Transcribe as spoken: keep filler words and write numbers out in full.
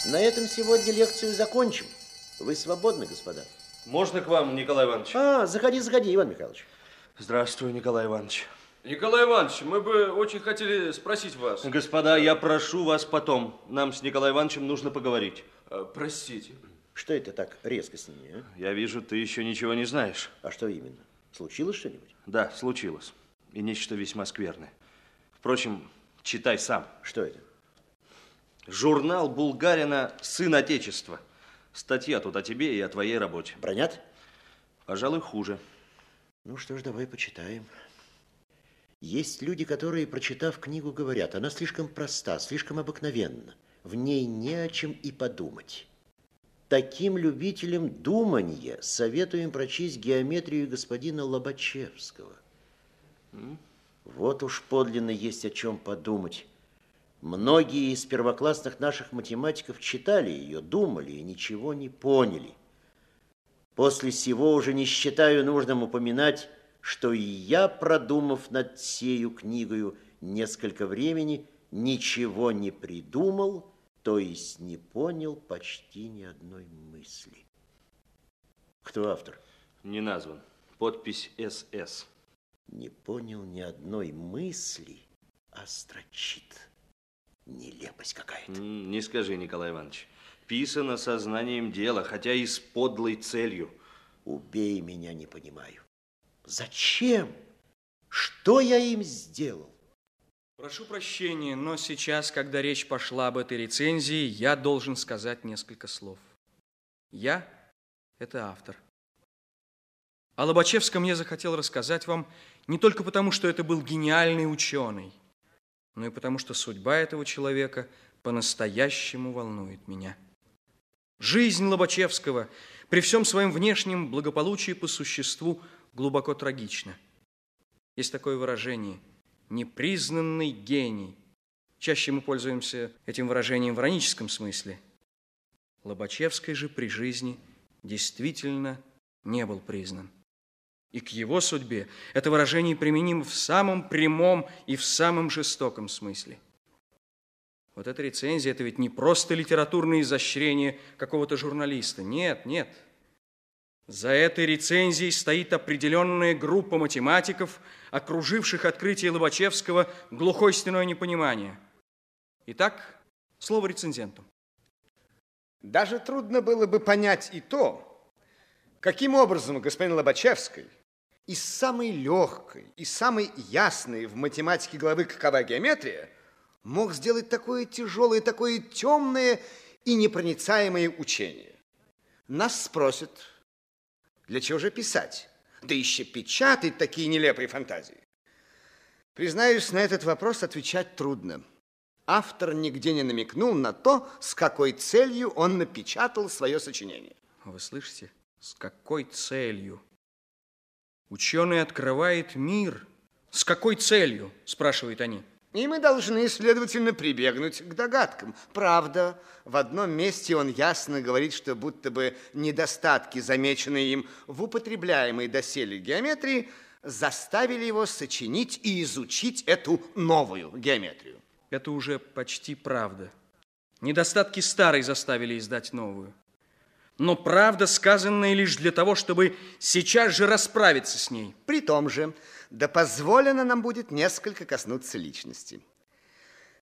На этом сегодня лекцию закончим. Вы свободны, господа? Можно к вам, Николай Иванович? А, заходи, заходи, Иван Михайлович. Здравствуй, Николай Иванович. Николай Иванович, мы бы очень хотели спросить вас. Господа, я прошу вас потом. Нам с Николаем Ивановичем нужно поговорить. А, простите. Что это так резко с ними, а? Я вижу, ты еще ничего не знаешь. А что именно? Случилось что-нибудь? Да, случилось. И нечто весьма скверное. Впрочем, читай сам. Что это? Журнал Булгарина «Сын Отечества». Статья тут о тебе и о твоей работе. Бронят? Пожалуй, хуже. Ну что ж, давай почитаем. Есть люди, которые, прочитав книгу, говорят, она слишком проста, слишком обыкновенна. В ней не о чем и подумать. Таким любителям думанья советуем прочесть геометрию господина Лобачевского. Mm. Вот уж подлинно есть о чем подумать. Многие из первоклассных наших математиков читали ее, думали и ничего не поняли. После сего уже не считаю нужным упоминать, что и я, продумав над сею книгою несколько времени, ничего не придумал, то есть не понял почти ни одной мысли. Кто автор? Не назван. Подпись эс эс. Не понял ни одной мысли, а строчит. Нелепость какая-то. Не скажи, Николай Иванович. Писано сознанием дела, хотя и с подлой целью. Убей меня, не понимаю. Зачем? Что я им сделал? Прошу прощения, но сейчас, когда речь пошла об этой рецензии, я должен сказать несколько слов. Я – это автор. О Лобачевском я захотел рассказать вам не только потому, что это был гениальный ученый, но и потому, что судьба этого человека по-настоящему волнует меня. Жизнь Лобачевского при всем своем внешнем благополучии по существу глубоко трагична. Есть такое выражение – непризнанный гений. Чаще мы пользуемся этим выражением в ироническом смысле. Лобачевский же при жизни действительно не был признан. И к его судьбе это выражение применимо в самом прямом и в самом жестоком смысле. Вот эта рецензия – это ведь не просто литературное изощрение какого-то журналиста. Нет, нет. За этой рецензией стоит определенная группа математиков, окруживших открытие Лобачевского глухой стеной непонимания. Итак, слово рецензенту. Даже трудно было бы понять и то, каким образом господин Лобачевский из самой легкой и самой ясной в математике главы «Какова геометрия» мог сделать такое тяжелое, такое темное и непроницаемое учение. Нас спросят, для чего же писать? Да еще печатать такие нелепые фантазии. Признаюсь, на этот вопрос отвечать трудно. Автор нигде не намекнул на то, с какой целью он напечатал свое сочинение. Вы слышите? С какой целью? Ученый открывает мир. С какой целью? Спрашивают они. И мы должны, следовательно, прибегнуть к догадкам. Правда, в одном месте он ясно говорит, что будто бы недостатки, замеченные им в употребляемой доселе геометрии, заставили его сочинить и изучить эту новую геометрию. Это уже почти правда. Недостатки старой заставили издать новую. Но правда, сказанная лишь для того, чтобы сейчас же расправиться с ней. При том же, да позволено нам будет несколько коснуться личности.